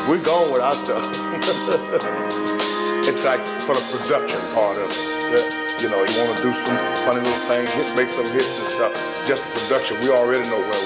We're gone with our stuff. It's like for the production part of it. You know, you want to do some funny little things, make some hits and stuff. Just the production, we already know where